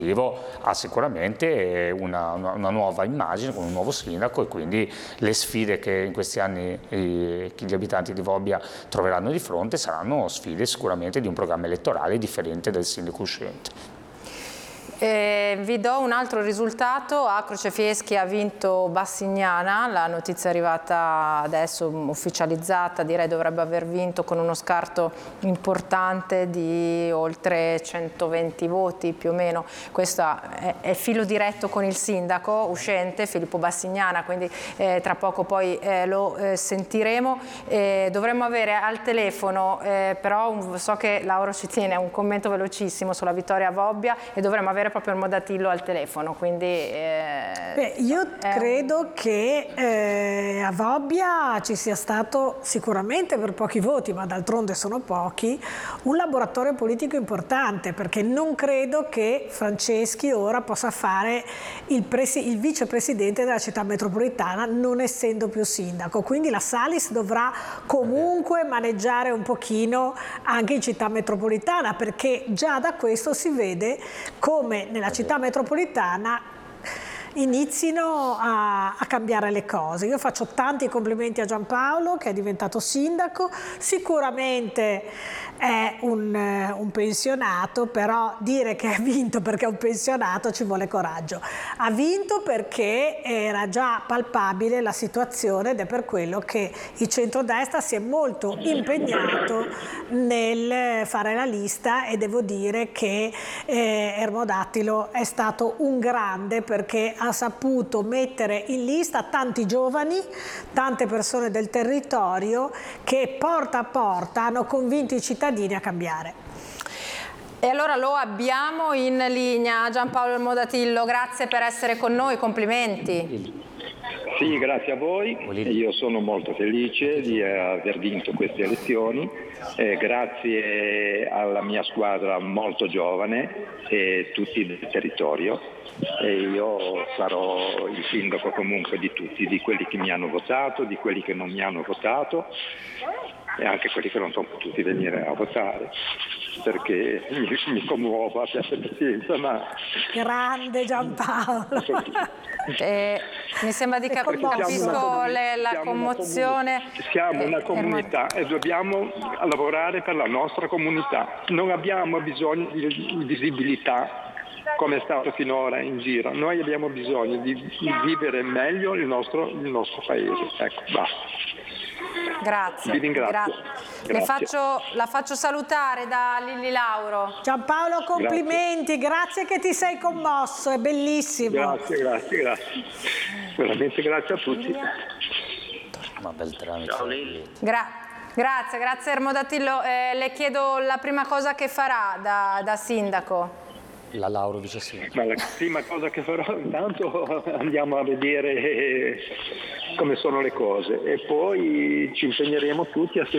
ha sicuramente una nuova immagine con un nuovo sindaco, e quindi le sfide che in questi anni gli abitanti di Vobbia troveranno di fronte saranno sfide sicuramente di un programma elettorale differente del sindaco uscente. Vi do un altro risultato: a Crocefieschi ha vinto Bassignana, la notizia è arrivata adesso ufficializzata, direi dovrebbe aver vinto con uno scarto importante di oltre 120 voti più o meno. Questo è filo diretto con il sindaco uscente Filippo Bassignana, quindi tra poco poi lo sentiremo. Dovremmo avere al telefono però so che Lauro ci tiene a un commento velocissimo sulla vittoria a Vobbia, e dovremmo avere proprio il Modatillo al telefono, quindi io credo che a Vobbia ci sia stato sicuramente, per pochi voti, ma d'altronde sono pochi, un laboratorio politico importante, perché non credo che Franceschi ora possa fare il vicepresidente della città metropolitana, non essendo più sindaco, quindi la Salis dovrà comunque maneggiare un pochino anche in città metropolitana, perché già da questo si vede come nella città metropolitana inizino a cambiare le cose. Io faccio tanti complimenti a Giampaolo, che è diventato sindaco, sicuramente è un pensionato, però dire che ha vinto perché è un pensionato ci vuole coraggio. Ha vinto perché era già palpabile la situazione, ed è per quello che il centrodestra si è molto impegnato nel fare la lista, e devo dire che Ermodattilo è stato un grande, perché ha saputo mettere in lista tanti giovani, tante persone del territorio che porta a porta hanno convinto i cittadini a cambiare. E allora lo abbiamo in linea Giampaolo Ermodatillo, grazie per essere con noi, complimenti. Sì, grazie a voi. Io sono molto felice di aver vinto queste elezioni, grazie alla mia squadra molto giovane e tutti del territorio, e io sarò il sindaco comunque di tutti, di quelli che mi hanno votato, di quelli che non mi hanno votato, e anche quelli che non sono potuti venire a votare, perché mi commuovo, abbiate pazienza, ma... Grande Giampaolo! Mi sembra di capisco la commozione. Siamo una comunità e dobbiamo lavorare per la nostra comunità. Non abbiamo bisogno di visibilità come è stato finora in giro. Noi abbiamo bisogno di vivere meglio il nostro paese. Ecco, basta. Grazie. Vi ringrazio. La faccio salutare da Lilli Lauro. Giampaolo, complimenti, grazie che ti sei commosso, è bellissimo. Grazie. Veramente grazie a tutti. Ma bel tramite. Grazie Ermodatillo. Le chiedo la prima cosa che farà da sindaco. La Lauro vice sindaco. Ma la prima cosa che farò, intanto andiamo a vedere come sono le cose, e poi ci impegneremo tutti a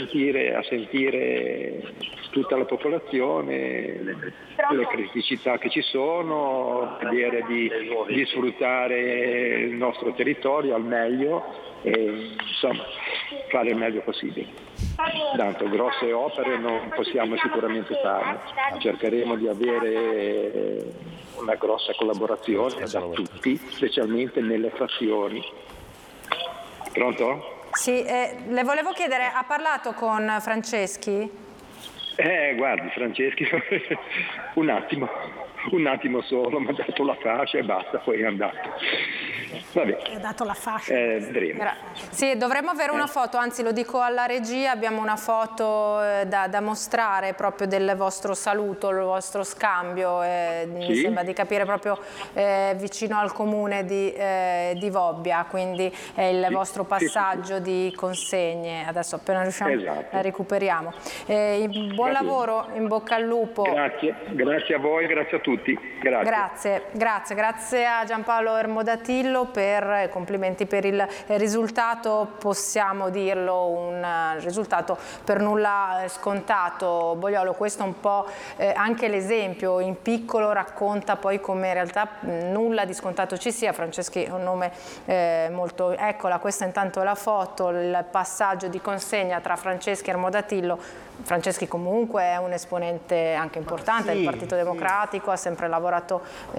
sentire tutta la popolazione, le criticità che ci sono, vedere di sfruttare il nostro territorio al meglio e insomma fare il meglio possibile. Tanto grosse opere non possiamo sicuramente farne, cercheremo di avere una grossa collaborazione da tutti, specialmente nelle frazioni. Pronto? Sì, le volevo chiedere, ha parlato con Franceschi? Guardi, Franceschi, un attimo solo, mi ha dato la fascia e basta, poi è andato. Vabbè. Ha dato la fascia. Sì, dovremmo avere una foto, anzi lo dico alla regia, abbiamo una foto da mostrare proprio del vostro saluto, il vostro scambio, mi sembra di capire proprio vicino al comune di Vobbia, quindi è il vostro passaggio di consegne. Adesso appena riusciamo la recuperiamo. Buon lavoro, in bocca al lupo. Grazie a voi, grazie a tutti. Grazie a Giampaolo Ermodatillo, complimenti per il risultato, possiamo dirlo, un risultato per nulla scontato. Bogliolo, questo è un po' anche l'esempio, in piccolo racconta poi come in realtà nulla di scontato ci sia. Franceschi è un nome molto, eccola, questa intanto è la foto, il passaggio di consegna tra Franceschi e Ermodatillo. Franceschi comunque è un esponente anche importante del Partito Democratico, ha sempre lavorato